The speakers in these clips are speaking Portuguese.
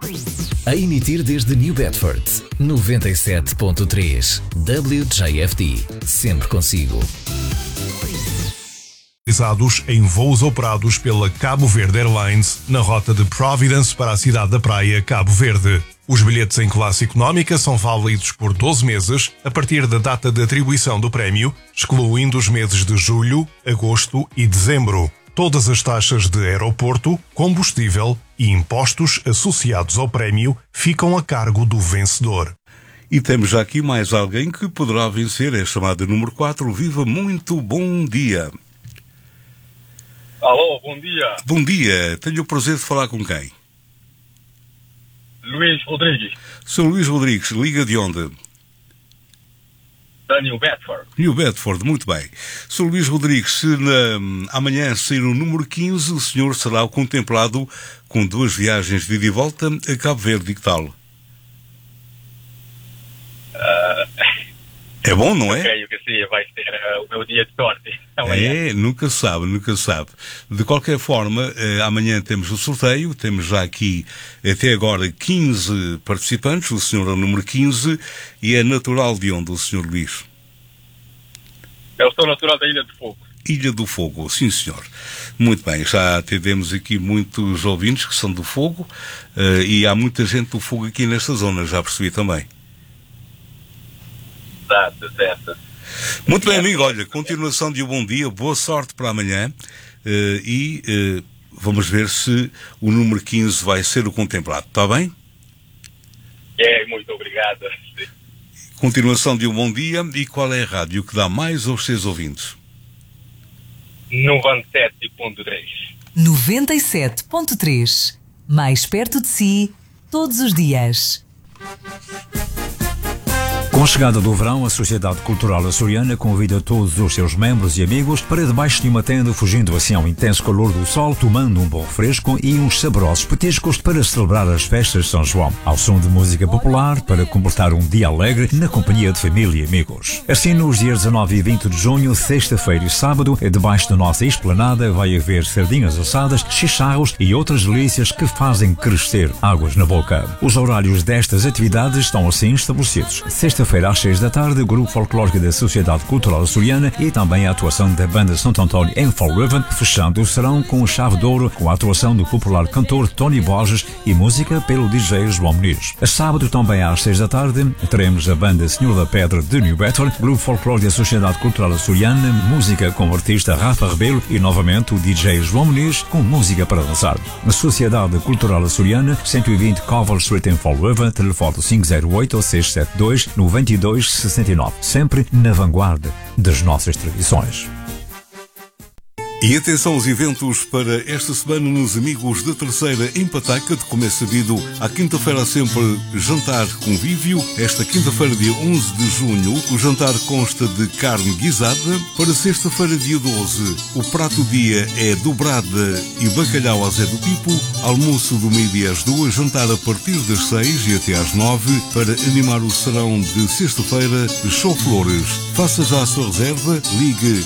A emitir desde New Bedford, 97.3 WJFD, sempre consigo. Em voos operados pela Cabo Verde Airlines na rota de Providence para a cidade da praia Cabo Verde. Os bilhetes em classe económica são válidos por 12 meses a partir da data de atribuição do prémio, excluindo os meses de julho, agosto e dezembro. Todas as taxas de aeroporto, combustível e impostos associados ao prémio ficam a cargo do vencedor. E temos já aqui mais alguém que poderá vencer, é chamada número 4. Viva, muito bom dia. Alô, bom dia. Bom dia, tenho o prazer de falar com quem? Luís Rodrigues. Sr. Luís Rodrigues, liga de onde? Da New Bedford. New Bedford, muito bem. Sr. Luís Rodrigues, se amanhã sair o número 15, o senhor será contemplado com 2 viagens de ida e volta a Cabo Verde, e que tal? É bom, não é? Creio que sim, vai ser o meu dia de sorte. Amanhã. É, nunca sabe, nunca sabe. De qualquer forma, amanhã temos o sorteio, temos já aqui até agora 15 participantes, o senhor é o número 15, e é natural de onde o senhor Luís? Eu sou natural da Ilha do Fogo. Ilha do Fogo, sim senhor. Muito bem, já atendemos aqui muitos ouvintes que são do Fogo, e há muita gente do Fogo aqui nesta zona, já percebi também. Certo. Muito bem, amigo, olha, continuação de um bom dia, boa sorte para amanhã, e vamos ver se o número 15 vai ser o contemplado, está bem? Muito obrigado. Continuação de um bom dia, e qual é a rádio que dá mais aos seus ouvintes? 97.3. 97.3. Mais perto de si, todos os dias. Com a chegada do verão, a Sociedade Cultural Açoriana convida todos os seus membros e amigos para debaixo de uma tenda, fugindo assim ao intenso calor do sol, tomando um bom refresco e uns saborosos petiscos para celebrar as festas de São João, ao som de música popular, para completar um dia alegre na companhia de família e amigos. Assim, nos dias 19 e 20 de junho, sexta-feira e sábado, debaixo da nossa esplanada, vai haver sardinhas assadas, chicharros e outras delícias que fazem crescer águas na boca. Os horários destas atividades estão assim estabelecidos. Sexta-feira às 6 da tarde, o Grupo Folclórico da Sociedade Cultural Açoriana e também a atuação da Banda Santo António em Fall River, fechando o serão com chave de ouro com a atuação do popular cantor Tony Borges e música pelo DJ João Muniz. A sábado, também às 6 da tarde, teremos a Banda Senhor da Pedra de New Bedford, Grupo Folclórico da Sociedade Cultural Açoriana, música com o artista Rafa Rebelo e novamente o DJ João Muniz com música para dançar. A Sociedade Cultural Açoriana, 120 Covell Street em Fall River, telefone 508-672-9269, sempre na vanguarda das nossas tradições. E atenção aos eventos para esta semana nos Amigos da Terceira em Pataca. De como é sabido, à quinta-feira há sempre jantar convívio. Esta quinta-feira, dia 11 de junho, o jantar consta de carne guisada. Para sexta-feira, dia 12, o prato do dia é dobrada e bacalhau ao Zé do Pipo. Almoço do meio-dia às 2, jantar a partir das 6 e até às 9. Para animar o serão de sexta-feira, Show Flores. Faça já a sua reserva, ligue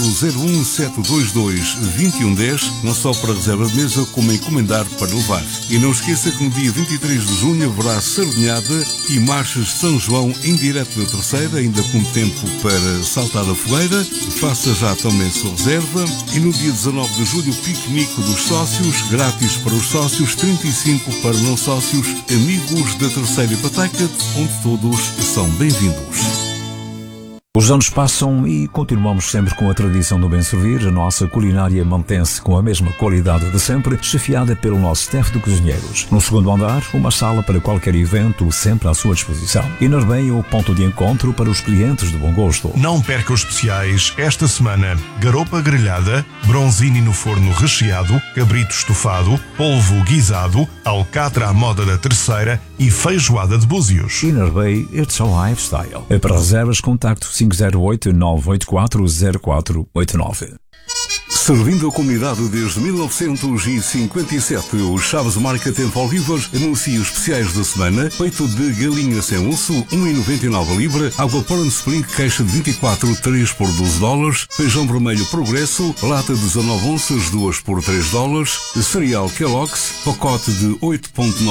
401-722-2110, não só para reserva de mesa, como encomendar para levar. E não esqueça que no dia 23 de junho haverá sardinhada e marchas de São João em direto da Terceira, ainda com tempo para saltar a fogueira. Faça já também a sua reserva. E no dia 19 de julho, o piquenique dos sócios, grátis para os sócios, 35 para não sócios, Amigos da Terceira e Pataca, onde todos são bem-vindos. Os anos passam e continuamos sempre com a tradição do bem servir. A nossa culinária mantém-se com a mesma qualidade de sempre, chefiada pelo nosso staff de cozinheiros. No segundo andar, uma sala para qualquer evento, sempre à sua disposição. E na Arbeia, o ponto de encontro para os clientes de bom gosto. Não perca os especiais esta semana: garopa grelhada, bronzini no forno recheado, cabrito estufado, polvo guisado, alcatra à moda da Terceira e feijoada de búzios. E na Arbeia, it's a lifestyle. Para reservas, contacto 508-984-0489. Servindo a comunidade desde 1957, o Chaves Market em Fall River anuncia os especiais da semana: peito de galinha sem osso, 1,99 a libra; água Poland Spring, caixa de 24, 3 por $12; feijão vermelho Progresso, lata de 19 onças, 2 por $3; cereal Kellogg's, pacote de 8,9